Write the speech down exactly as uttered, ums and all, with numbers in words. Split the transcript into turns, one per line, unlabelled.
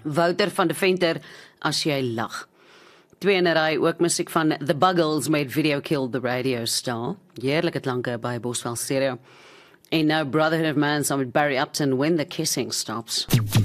Wouter van de Venter, As jy lag. Twee in 'n ry ook musiek van The Buggles met Video Killed the Radio Star. Heerlike klanke by Boswell Stereo. En nou Brotherhood of Man saam met Barry Upton, When the Kissing Stops.